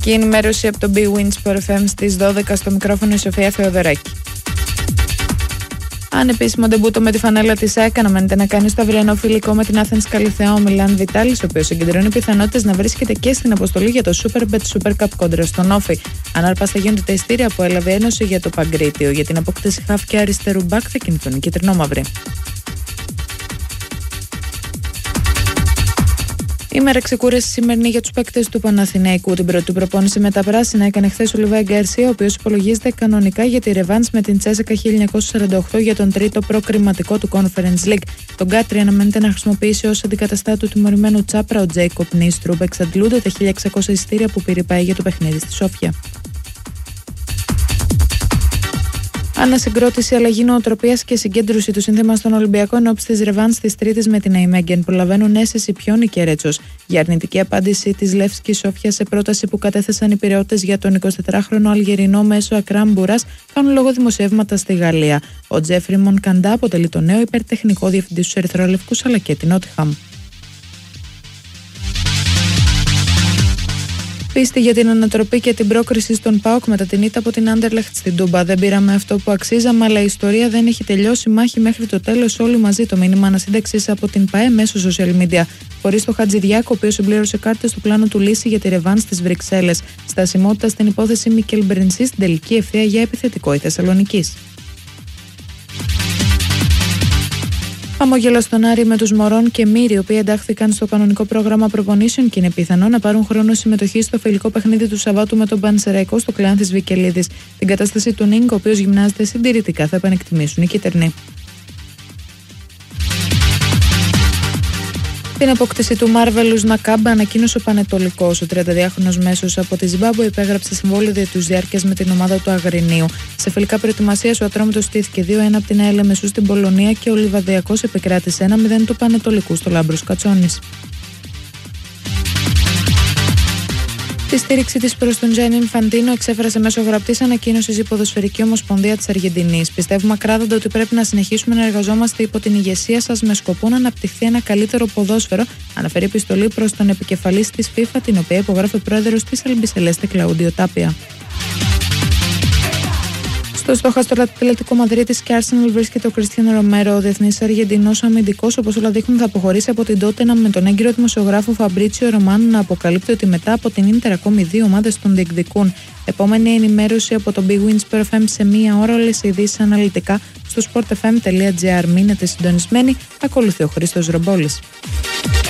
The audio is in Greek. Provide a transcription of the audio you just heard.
Και η ενημέρωση από το Big Win Sport FM στις 12 στο μικρόφωνο η Σοφία Θεοδωράκη. Ανεπίσημο ντεμπούτο με τη φανέλα της ΑΕΚ αναμένεται να κάνει στο αυριανό φιλικό με την Athens Καλιθέα ο Μιλάν Βιτάλης, ο οποίος συγκεντρώνει πιθανότητες να βρίσκεται και στην αποστολή για το Superbet Super Cup κόντρα στον Όφη. Ανάρπαστα γίνονται τα ειστήρια που έλαβε Ένωση για το Παγκρίτιο. Για την απόκτηση χαφ και αριστερού μπακ θα κινηθούν οι κυτρινόμαυροι. Ημέρα ξεκούραση σημερινή για τους παίκτες του Παναθηναϊκού. Την πρώτη προπόνηση με τα πράσινα έκανε χθες ο Λιβάη Γκαρσία, ο οποίος υπολογίζεται κανονικά για τη ρεβάνς με την Τσέσσεκα 1948 για τον τρίτο προκριματικό του Conference League. Τον Κάτρι αναμένεται να χρησιμοποιήσει ως αντικαταστάτη του τιμωρημένου Τσάπρα ο Τζέικοπ Νίστρουμπ. Εξαντλούνται τα 1600 εισιτήρια που πήρε για το παιχνίδι στη Σόφια. Ανασυγκρότηση, αλλαγή νοοτροπίας και συγκέντρωση του σύνθημα στον Ολυμπιακό ενόψει της ρεβάνς της Τρίτης με την Αϊμέγγεν. Προλαβαίνουν αίσθηση Πιόνι και Ρέτσος. Για αρνητική απάντηση της Λεύσκης Σόφια σε πρόταση που κατέθεσαν οι πειραιώτες για τον 24χρονο Αλγερινό μέσο Ακράμ Μπούρας, κάνουν λόγο δημοσιεύματα στη Γαλλία. Ο Τζέφρι Μονκαντά αποτελεί το νέο υπερτεχνικό διευθυντή στους Ερυθρόλευκους αλλά και την Νότιχαμ. Πίστη για την ανατροπή και την πρόκριση στον ΠΑΟΚ μετά την ήττα από την Άντερλεχτ στην Τούμπα. Δεν πήραμε αυτό που αξίζαμε, αλλά η ιστορία δεν έχει τελειώσει. Μάχη μέχρι το τέλος, όλοι μαζί. Το μήνυμα ανασύνταξης από την ΠΑΕ μέσω social media. Χωρίς το Χατζηδιάκο, ο οποίος συμπλήρωσε κάρτες του πλάνου του λύση για τη ρεβάνς στις Βρυξέλλες. Στασιμότητα στην υπόθεση Μικέλ Μπρενσί στην τελική ευθεία για επιθετικό η Θεσσαλονικής. Χαμόγελο στον Άρη με τους Μωρών και Μύρη, οι οποίοι εντάχθηκαν στο κανονικό πρόγραμμα προπονήσεων και είναι πιθανό να πάρουν χρόνο συμμετοχή στο φιλικό παιχνίδι του Σαββάτου με τον Πανσεραϊκό στο Κλεάνθης Βικελίδης. Την κατάσταση του Νίνγκ, ο οποίος γυμνάζεται συντηρητικά, θα επανεκτιμήσουν οι κίτρινοι. Την απόκτηση του Μάρβελους Νακάμπα ανακοίνωσε ο Πανετολικός. Ο 32χρονος μέσος από τη Ζιμπάμπουε υπέγραψε συμβόλαιο διετούς διάρκειας με την ομάδα του Αγρινίου. Σε φιλικά προετοιμασίας ο Ατρόμητος στήθηκε 2-1 από την ΑΕΛ Μεσού στην Πολωνία και ο Λιβαδιακός επικράτησε 1-0 του Πανετολικού στο Λάμπρος Κατσόνης. Τη στήριξη της προς τον Τζάνι Ινφαντίνο εξέφρασε μέσω γραπτής ανακοίνωσης η Ποδοσφαιρική Ομοσπονδία της Αργεντινής. Πιστεύουμε ακράδαντα ότι πρέπει να συνεχίσουμε να εργαζόμαστε υπό την ηγεσία σας με σκοπό να αναπτυχθεί ένα καλύτερο ποδόσφαιρο, αναφέρει επιστολή προς τον επικεφαλής της FIFA, την οποία υπογράφει ο πρόεδρος της Αλμπισελέστε Κλαούντιο Τάπια. Στο στόχαστρο του Ατλέτικο Μαδρίτης και Arsenal βρίσκεται ο Κριστιάνο Ρομέρο. Ο διεθνής Αργεντινός αμυντικός, όπως όλα δείχνουν, θα αποχωρήσει από την Τότεναμ με τον έγκυρο δημοσιογράφο Φαμπρίτσιο Ρωμάνο να αποκαλύπτει ότι μετά από την Ίντερ ακόμη 2 ομάδες τον διεκδικούν. Επόμενη ενημέρωση από το Big Win Sport FM σε 1 ώρα, όλες οι ειδήσεις αναλυτικά στο sportfm.gr. Μείνετε συντονισμένοι. Ακολουθεί ο Χρήστος Ρομπόλης.